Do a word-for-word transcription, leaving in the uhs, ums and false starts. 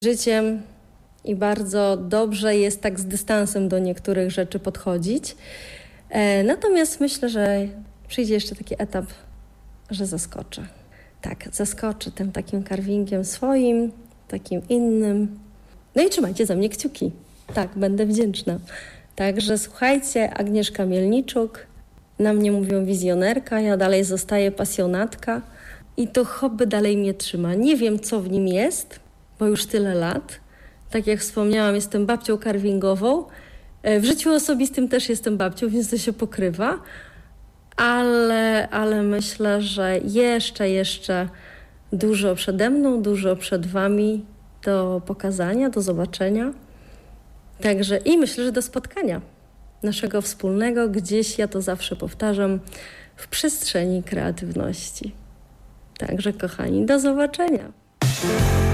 życiem i bardzo dobrze jest tak z dystansem do niektórych rzeczy podchodzić. E, natomiast myślę, że przyjdzie jeszcze taki etap, że zaskoczę. Tak, zaskoczę tym takim carvingiem swoim, takim innym. No i trzymajcie za mnie kciuki. Tak, będę wdzięczna. Także słuchajcie, Agnieszka Mielniczuk, na mnie mówią wizjonerka, ja dalej zostaję pasjonatka i to hobby dalej mnie trzyma. Nie wiem, co w nim jest, bo już tyle lat. Tak jak wspomniałam, jestem babcią carvingową. W życiu osobistym też jestem babcią, więc to się pokrywa. Ale, ale myślę, że jeszcze, jeszcze dużo przede mną, dużo przed wami do pokazania, do zobaczenia. Także i myślę, że do spotkania naszego wspólnego, gdzieś, ja to zawsze powtarzam, w przestrzeni kreatywności. Także kochani, do zobaczenia.